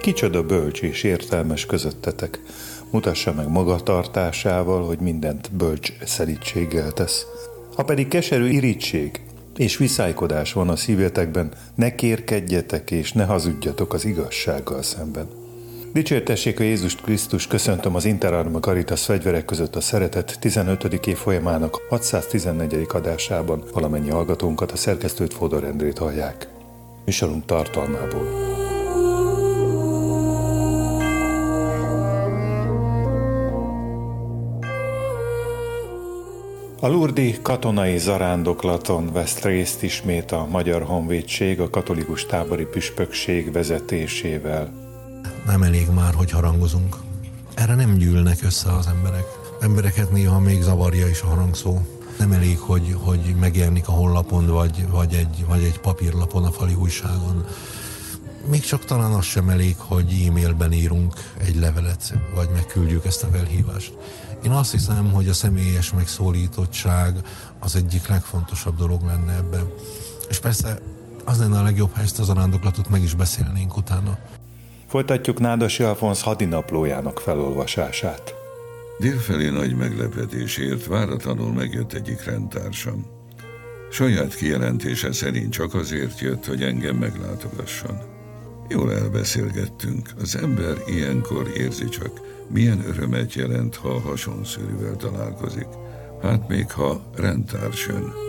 Kicsoda bölcs és értelmes közöttetek. Mutassa meg magatartásával, hogy mindent bölcs szelídséggel tesz. Ha pedig keserű irigység és viszálykodás van a szívetekben, ne kérkedjetek és ne hazudjatok az igazsággal szemben. Dicsértessék a Jézust Krisztus, köszöntöm az Inter Arma Caritas Fegyverek között a szeretet 15. évfolyamának 614. adásában. Valamennyi hallgatónkat, a szerkesztőt, Fodor Endrét hallják. Műsorunk tartalmából. A lurdi katonai zarándoklaton vesz részt ismét a Magyar Honvédség a katolikus tábori püspökség vezetésével. Nem elég már, hogy harangozunk. Erre nem gyűlnek össze az emberek. Embereket néha még zavarja is a harangszó. Nem elég, hogy megjelenik a honlapon, vagy egy papírlapon a fali újságon. Még csak talán az sem elég, hogy e-mailben írunk egy levelet, vagy megküldjük ezt a felhívást. Én azt hiszem, hogy a személyes megszólítottság az egyik legfontosabb dolog lenne ebben. És persze az lenne a legjobb, ha ezt a zarándoklatot meg is beszélnénk utána. Folytatjuk Nádasi Alfonz hadinaplójának felolvasását. Délfelé nagy meglepetésért váratlanul megjött egyik rendtársam. Saját kijelentése szerint csak azért jött, hogy engem meglátogasson. Jól elbeszélgettünk, az ember ilyenkor érzi csak, milyen örömet jelent, ha a hasonszörűvel találkozik. Hát még ha rendtárs jön.